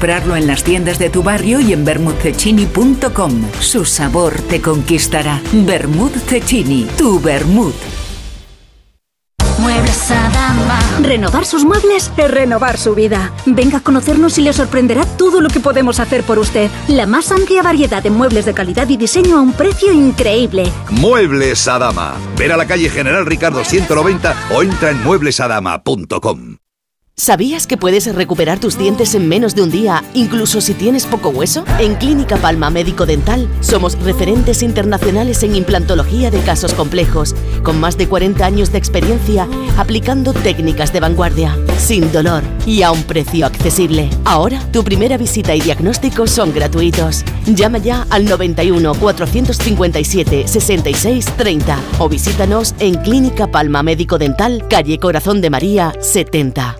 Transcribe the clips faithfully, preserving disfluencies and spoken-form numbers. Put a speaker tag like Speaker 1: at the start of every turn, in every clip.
Speaker 1: comprarlo en las tiendas de tu barrio y en vermouth cecchini punto com. Su sabor te conquistará. Vermouth Cecchini, tu vermouth.
Speaker 2: Muebles Adama.
Speaker 3: Renovar sus muebles es renovar su vida. Venga a conocernos y le sorprenderá todo lo que podemos hacer por usted. La más amplia variedad de muebles de calidad y diseño a un precio increíble.
Speaker 4: Muebles Adama. Ver a la calle General Ricardo ciento noventa o entra en muebles adama punto com.
Speaker 5: ¿Sabías que puedes recuperar tus dientes en menos de un día, incluso si tienes poco hueso? En Clínica Palma Médico Dental somos referentes internacionales en implantología de casos complejos, con más de cuarenta años de experiencia aplicando técnicas de vanguardia, sin dolor y a un precio accesible. Ahora, tu primera visita y diagnóstico son gratuitos. Llama ya al noventa y uno, cuatrocientos cincuenta y siete, sesenta y seis, treinta o visítanos en Clínica Palma Médico Dental, calle Corazón de María, setenta.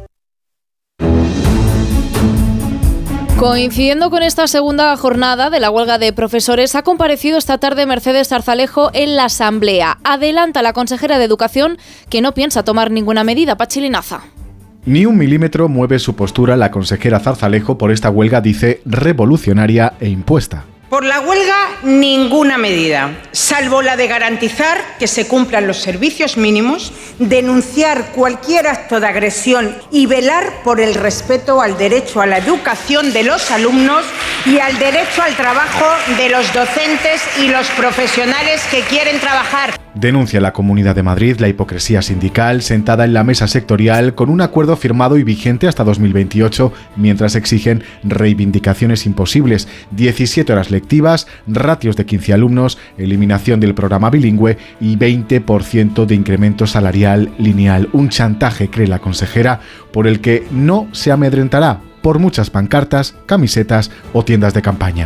Speaker 6: Coincidiendo con esta segunda jornada de la huelga de profesores, ha comparecido esta tarde Mercedes Zarzalejo en la Asamblea. Adelanta la consejera de Educación que no piensa tomar ninguna medida. Pachi Linaza.
Speaker 7: Ni un milímetro mueve su postura la consejera Zarzalejo por esta huelga, dice, revolucionaria e impuesta.
Speaker 8: Por la huelga, ninguna medida, salvo la de garantizar que se cumplan los servicios mínimos, denunciar cualquier acto de agresión y velar por el respeto al derecho a la educación de los alumnos y al derecho al trabajo de los docentes y los profesionales que quieren trabajar.
Speaker 7: Denuncia la Comunidad de Madrid la hipocresía sindical sentada en la mesa sectorial con un acuerdo firmado y vigente hasta dos mil veintiocho, mientras exigen reivindicaciones imposibles, diecisiete horas lectivas, ratios de quince alumnos, eliminación del programa bilingüe y veinte por ciento de incremento salarial lineal. Un chantaje, cree la consejera, por el que no se amedrentará por muchas pancartas, camisetas o tiendas de campaña.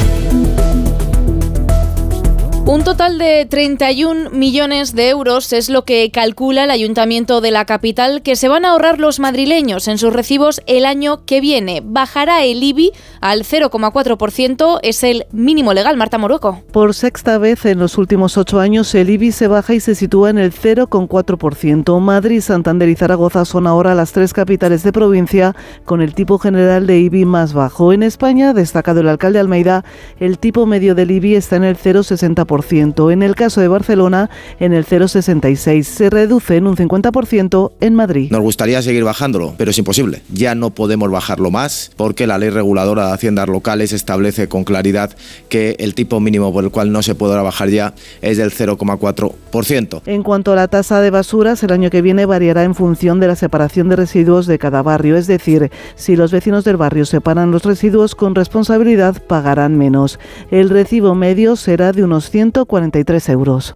Speaker 6: Un total de treinta y un millones de euros es lo que calcula el Ayuntamiento de la capital que se van a ahorrar los madrileños en sus recibos el año que viene. Bajará el I B I al cero coma cuatro por ciento, es el mínimo legal. Marta Morueco.
Speaker 9: Por sexta vez en los últimos ocho años el I B I se baja y se sitúa en el cero coma cuatro por ciento. Madrid, Santander y Zaragoza son ahora las tres capitales de provincia con el tipo general de I B I más bajo. En España, destacado el alcalde Almeida, el tipo medio del I B I está en el cero coma sesenta por ciento. En el caso de Barcelona, en el cero coma sesenta y seis por ciento. Se reduce en un cincuenta por ciento en Madrid.
Speaker 10: Nos gustaría seguir bajándolo, pero es imposible. Ya no podemos bajarlo más porque la ley reguladora de haciendas locales establece con claridad que el tipo mínimo por el cual no se podrá bajar ya es del cero coma cuatro por ciento.
Speaker 9: En cuanto a la tasa de basuras, el año que viene variará en función de la separación de residuos de cada barrio. Es decir, si los vecinos del barrio separan los residuos con responsabilidad, pagarán menos. El recibo medio será de unos ciento cuarenta y tres euros.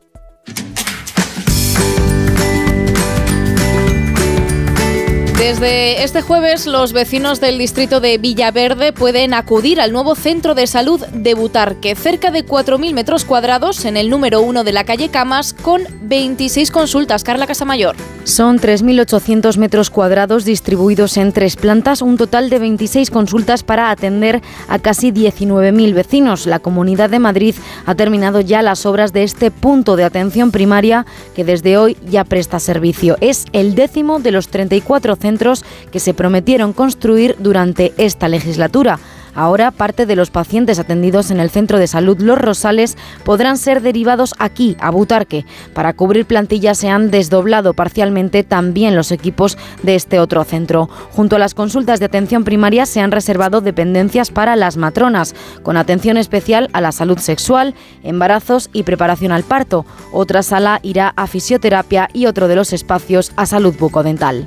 Speaker 6: Desde este jueves, los vecinos del distrito de Villaverde pueden acudir al nuevo centro de salud de Butarque, cerca de cuatro mil metros cuadrados en el número uno de la calle Camas, con veintiséis consultas. Carla Casamayor.
Speaker 11: Son tres mil ochocientos metros cuadrados distribuidos en tres plantas, un total de veintiséis consultas para atender a casi diecinueve mil vecinos. La Comunidad de Madrid ha terminado ya las obras de este punto de atención primaria que desde hoy ya presta servicio. Es el décimo de los treinta y cuatro centros que se prometieron construir durante esta legislatura. Ahora, parte de los pacientes atendidos en el Centro de Salud Los Rosales podrán ser derivados aquí, a Butarque. Para cubrir plantillas se han desdoblado parcialmente también los equipos de este otro centro. Junto a las consultas de atención primaria se han reservado dependencias para las matronas, con atención especial a la salud sexual, embarazos y preparación al parto. Otra sala irá a fisioterapia y otro de los espacios a salud bucodental.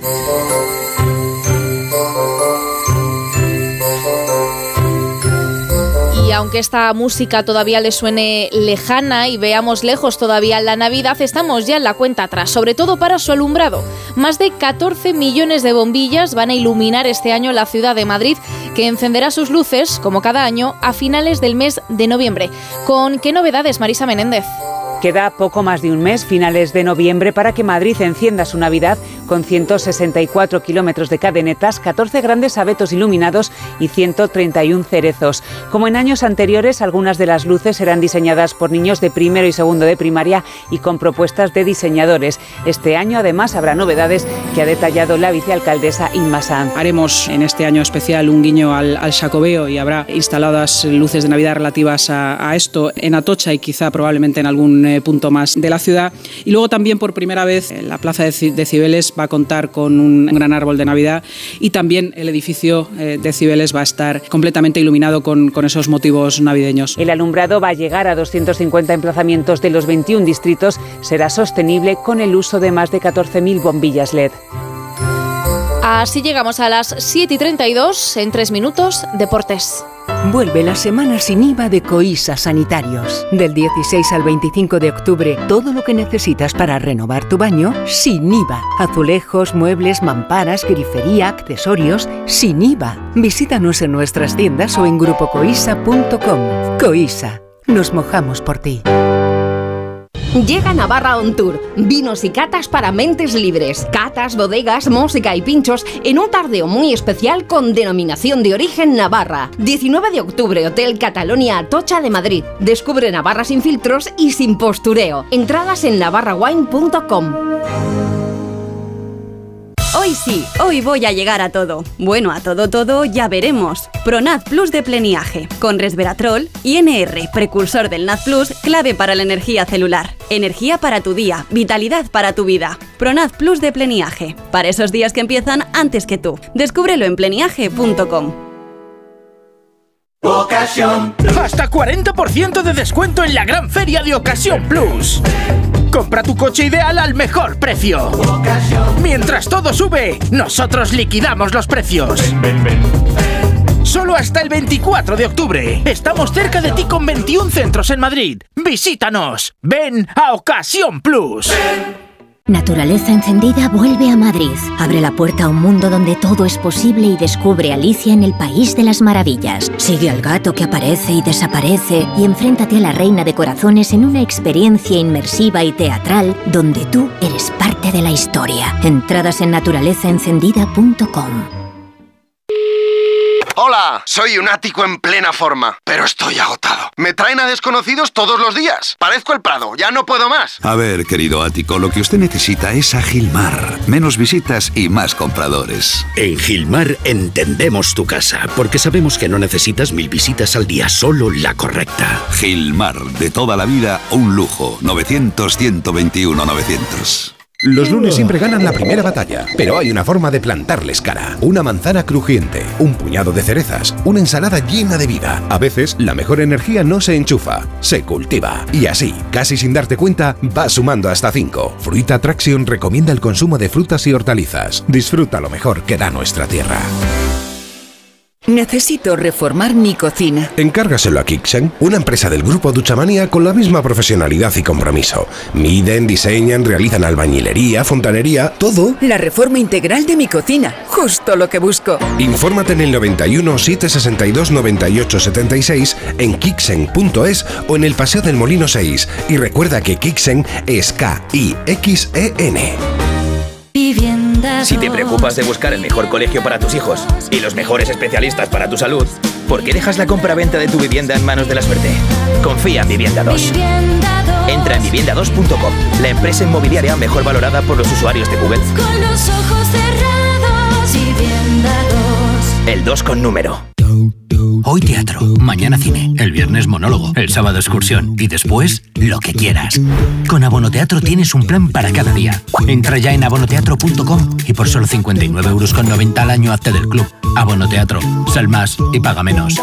Speaker 6: Y aunque esta música todavía le suene lejana y veamos lejos todavía la Navidad, estamos ya en la cuenta atrás, sobre todo para su alumbrado. Más de catorce millones de bombillas van a iluminar este año la ciudad de Madrid, que encenderá sus luces, como cada año, a finales del mes de noviembre. ¿Con qué novedades, Marisa Menéndez?
Speaker 2: Queda poco más de un mes, finales de noviembre, para que Madrid encienda su Navidad con ciento sesenta y cuatro kilómetros de cadenetas, catorce grandes abetos iluminados y ciento treinta y uno cerezos. Como en años anteriores, algunas de las luces serán diseñadas por niños de primero y segundo de primaria y con propuestas de diseñadores. Este año, además, habrá novedades que ha detallado la vicealcaldesa Inma Sanz.
Speaker 12: Haremos en este año especial un guiño al, al Xacobeo y habrá instaladas luces de Navidad relativas a, a esto en Atocha y quizá probablemente en algún eh, punto más de la ciudad. Y luego también por primera vez la plaza de, C- de Cibeles va a contar con un gran árbol de Navidad y también el edificio eh, de Cibeles va a estar completamente iluminado con, con esos motivos navideños.
Speaker 2: El alumbrado va a llegar a doscientos cincuenta emplazamientos de los veintiún distritos. Será sostenible con el uso de más de catorce mil bombillas L E D.
Speaker 6: Así llegamos a las siete y treinta y dos, en tres minutos, deportes.
Speaker 1: Vuelve la semana sin I V A de Coisa Sanitarios. Del dieciséis al veinticinco de octubre, todo lo que necesitas para renovar tu baño, sin I V A. Azulejos, muebles, mamparas, grifería, accesorios, sin I V A. Visítanos en nuestras tiendas o en grupo coisa punto com. Coisa, nos mojamos por ti.
Speaker 13: Llega Navarra On Tour, vinos y catas para mentes libres, catas, bodegas, música y pinchos en un tardeo muy especial con denominación de origen Navarra. diecinueve de octubre, Hotel Catalonia Atocha de Madrid. Descubre Navarra sin filtros y sin postureo. Entradas en navarra wine punto com.
Speaker 14: Hoy sí, hoy voy a llegar a todo. Bueno, a todo, todo, ya veremos. Pronat Plus de Pleniage, con resveratrol y N R, precursor del Nat Plus, clave para la energía celular. Energía para tu día, vitalidad para tu vida. Pronat Plus de Pleniage, para esos días que empiezan antes que tú. Descúbrelo en pleniage punto com.
Speaker 15: Ocasión. Hasta cuarenta por ciento de descuento en la gran feria de Ocasión Plus. Compra tu coche ideal al mejor precio. Ocasión. Mientras todo sube, nosotros liquidamos los precios. Ven, ven, ven. Solo hasta el veinticuatro de octubre. Estamos cerca de ti con veintiún centros en Madrid. Visítanos. Ven a Ocasión Plus. Ven.
Speaker 16: Naturaleza Encendida vuelve a Madrid. Abre la puerta a un mundo donde todo es posible y descubre Alicia en el País de las Maravillas. Sigue al gato que aparece y desaparece y enfréntate a la Reina de Corazones en una experiencia inmersiva y teatral donde tú eres parte de la historia. Entradas en naturaleza encendida punto com.
Speaker 17: Hola, soy un ático en plena forma, pero estoy agotado. Me traen a desconocidos todos los días. Parezco el Prado, ya no puedo más.
Speaker 4: A ver, querido ático, lo que usted necesita es a Gilmar. Menos visitas y más compradores.
Speaker 18: En Gilmar entendemos tu casa, porque sabemos que no necesitas mil visitas al día, solo la correcta.
Speaker 4: Gilmar, de toda la vida, un lujo. novecientos, ciento veintiuno, novecientos.
Speaker 19: Los lunes siempre ganan la primera batalla, pero hay una forma de plantarles cara. Una manzana crujiente, un puñado de cerezas, una ensalada llena de vida. A veces, la mejor energía no se enchufa, se cultiva. Y así, casi sin darte cuenta, vas sumando hasta cinco. Fruit Attraction recomienda el consumo de frutas y hortalizas. Disfruta lo mejor que da nuestra tierra.
Speaker 1: Necesito reformar mi cocina.
Speaker 19: Encárgaselo a Kixen, una empresa del grupo Duchamania con la misma profesionalidad y compromiso. Miden, diseñan, realizan albañilería, fontanería, todo.
Speaker 1: La reforma integral de mi cocina, justo lo que busco.
Speaker 19: Infórmate en el noventa y uno, setecientos sesenta y dos, noventa y ocho setenta y seis, en kixen punto es o en el Paseo del Molino seis. Y recuerda que Kixen es K I X E N.
Speaker 20: Si te preocupas de buscar el mejor colegio para tus hijos y los mejores especialistas para tu salud, ¿por qué dejas la compra-venta de tu vivienda en manos de la suerte? Confía en Vivienda dos. Entra en vivienda dos punto com, la empresa inmobiliaria mejor valorada por los usuarios de Google.
Speaker 21: Con los ojos cerrados, Vivienda dos.
Speaker 20: El dos con número.
Speaker 22: Hoy teatro, mañana cine, el viernes monólogo, el sábado excursión y después lo que quieras. Con Abonoteatro tienes un plan para cada día. Entra ya en abonoteatro punto com y por solo cincuenta y nueve euros con noventa al año hazte del club. Abonoteatro, sal más y paga menos.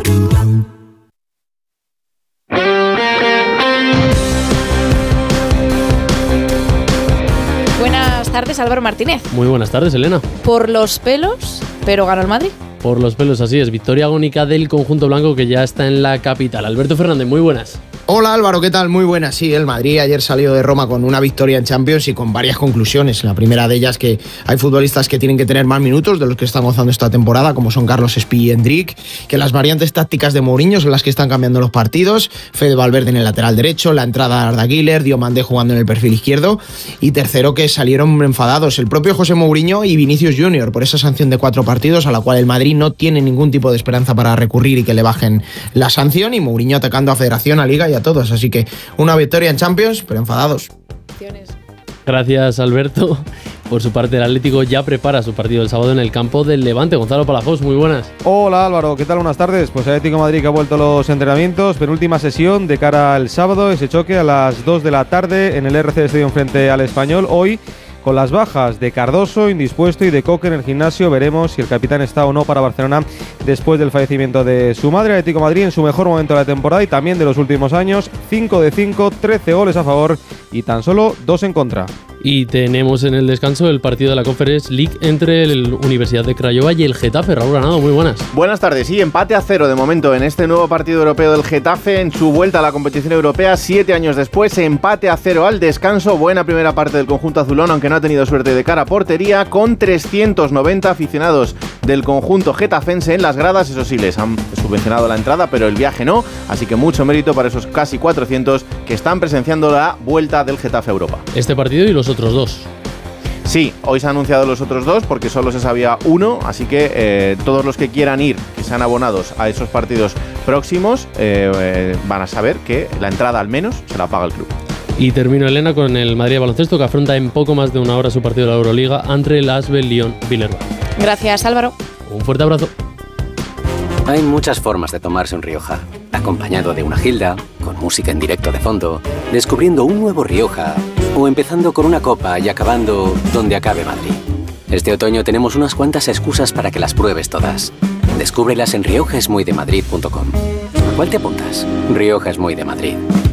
Speaker 6: Buenas tardes, Álvaro Martínez.
Speaker 23: Muy buenas tardes, Elena.
Speaker 6: Por los pelos, pero ganó el Madrid.
Speaker 23: Por los pelos, así es. Victoria agónica del conjunto blanco que ya está en la capital. Alberto Fernández, muy buenas.
Speaker 3: Hola Álvaro, ¿qué tal? Muy buenas. Sí, el Madrid ayer salió de Roma con una victoria en Champions y con varias conclusiones. La primera de ellas que hay futbolistas que tienen que tener más minutos de los que están gozando esta temporada, como son Carlos Espí y Endrick, que las variantes tácticas de Mourinho son las que están cambiando los partidos, Fede Valverde en el lateral derecho, la entrada de Arda Güler, Diomandé jugando en el perfil izquierdo, y tercero que salieron enfadados el propio José Mourinho y Vinicius Junior por esa sanción de cuatro partidos a la cual el Madrid no tiene ningún tipo de esperanza para recurrir y que le bajen la sanción, y Mourinho atacando a Federación, a Liga y a todos, así que una victoria en Champions, pero enfadados.
Speaker 5: Gracias, Alberto. Por su parte, el Atlético ya prepara su partido el sábado en el campo del Levante. Gonzalo Palafox, muy buenas.
Speaker 23: Hola Álvaro, ¿qué tal? Buenas tardes. Pues el Atlético de Madrid que ha vuelto a los entrenamientos, penúltima sesión de cara al sábado, ese choque a las dos de la tarde en el R C Stadium frente al Español. Hoy, con las bajas de Cardoso, indispuesto, y de Coque en el gimnasio, veremos si el capitán está o no para Barcelona después del fallecimiento de su madre. El Atlético de Madrid en su mejor momento de la temporada y también de los últimos años, cinco de cinco, trece goles a favor y tan solo dos en contra.
Speaker 5: Y tenemos en el descanso el partido de la Conference League entre la Universidad de Craiova y el Getafe. Raúl Granado, muy buenas.
Speaker 24: Buenas tardes. Sí, empate a cero de momento en este nuevo partido europeo del Getafe en su vuelta a la competición europea siete años después. Empate a cero al descanso. Buena primera parte del conjunto azulón, aunque no ha tenido suerte de cara a portería, con trescientos noventa aficionados del conjunto getafense en las gradas. Eso sí, les han subvencionado la entrada, pero el viaje no. Así que mucho mérito para esos casi cuatrocientos que están presenciando la vuelta del Getafe a Europa.
Speaker 5: Este partido y los otros dos.
Speaker 24: Sí, hoy se han anunciado los otros dos porque solo se sabía uno, así que eh, todos los que quieran ir, que sean abonados a esos partidos próximos, eh, eh, van a saber que la entrada al menos se la paga el club.
Speaker 5: Y termino, Elena, con el Madrid de baloncesto, que afronta en poco más de una hora su partido de la Euroliga ante el Asvel Lyon Villerban.
Speaker 6: Gracias, Álvaro.
Speaker 5: Un fuerte abrazo.
Speaker 25: Hay muchas formas de tomarse un Rioja. Acompañado de una gilda, con música en directo de fondo, descubriendo un nuevo Rioja, o empezando con una copa y acabando donde acabe Madrid. Este otoño tenemos unas cuantas excusas para que las pruebes todas. Descúbrelas en rioja es muy de madrid punto com. ¿A cuál te apuntas? Rioja es muy de Madrid.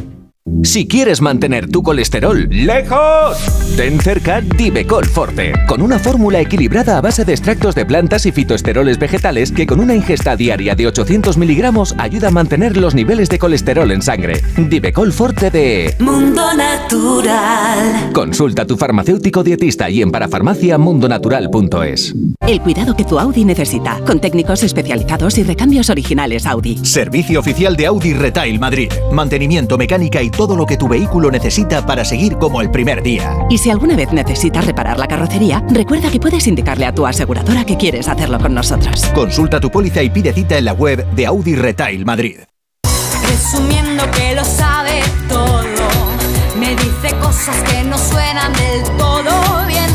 Speaker 26: Si quieres mantener tu colesterol lejos, ten cerca Divecol Forte, con una fórmula equilibrada a base de extractos de plantas y fitoesteroles vegetales que con una ingesta diaria de ochocientos miligramos ayuda a mantener los niveles de colesterol en sangre. Divecol Forte de
Speaker 21: Mundo Natural.
Speaker 26: Consulta a tu farmacéutico dietista y en parafarmacia mundonatural punto es.
Speaker 27: El cuidado que tu Audi necesita, con técnicos especializados y recambios originales Audi.
Speaker 28: Servicio oficial de Audi Retail Madrid. Mantenimiento, mecánica y todo lo que tu vehículo necesita para seguir como el primer día.
Speaker 27: Y si alguna vez necesitas reparar la carrocería, recuerda que puedes indicarle a tu aseguradora que quieres hacerlo con nosotros.
Speaker 28: Consulta tu póliza y pide cita en la web de Audi Retail Madrid.
Speaker 21: Presumiendo que lo sabe todo, me dice cosas que no suenan del todo bien.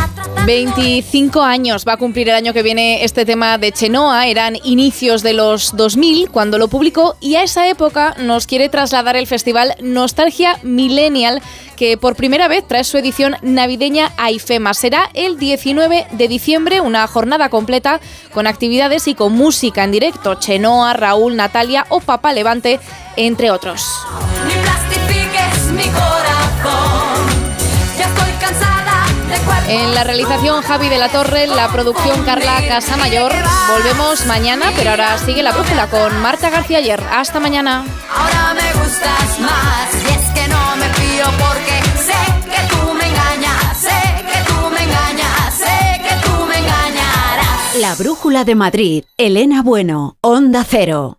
Speaker 6: veinticinco años va a cumplir el año que viene este tema de Chenoa. Eran inicios de los dos mil cuando lo publicó, y a esa época nos quiere trasladar el festival Nostalgia Millennial, que por primera vez trae su edición navideña a IFEMA. Será el diecinueve de diciembre, una jornada completa con actividades y con música en directo. Chenoa, Raúl, Natalia o Papa Levante, entre otros.
Speaker 21: Ni plastifiques mi corazón, ya estoy cansada.
Speaker 6: En la realización Javi de la Torre, la producción Carla Casamayor. Volvemos mañana, pero ahora sigue La Brújula con Marta García Ayer. Hasta mañana.
Speaker 21: Ahora me gustas más, y es que no me fío porque sé que tú me engañas, sé que tú me engañas, sé que tú me engañarás.
Speaker 27: La Brújula de Madrid, Elena Bueno, Onda Cero.